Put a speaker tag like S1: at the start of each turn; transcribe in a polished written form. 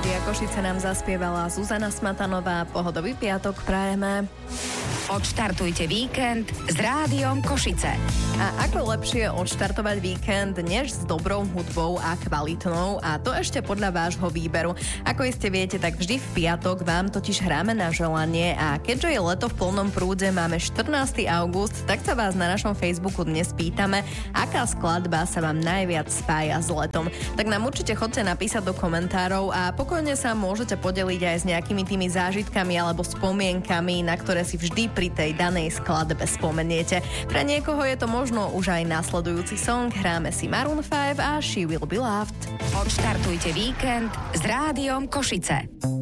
S1: Rádia Košice nám zaspievala Zuzana Smatanová. Pohodový piatok prajeme.
S2: Odštartujte víkend s Rádiom Košice.
S1: A ako lepšie odštartovať víkend než s dobrou hudbou a kvalitnou, a to ešte podľa vášho výberu. Ako iste viete, tak vždy v piatok vám totiž hráme na želanie, a keďže je leto v plnom prúde, máme 14. august, tak sa vás na našom Facebooku dnes pýtame, aká skladba sa vám najviac spája s letom. Tak nám určite chodte napísať do komentárov a pokojne sa môžete podeliť aj s nejakými tými zážitkami alebo spomienkami, na ktoré si vždy pri tej danej skladbe spomeniete. Pre niekoho je to možno už aj nasledujúci song. Hráme si Maroon 5 a She Will Be Loved.
S2: Odštartujte víkend s Rádiom Košice.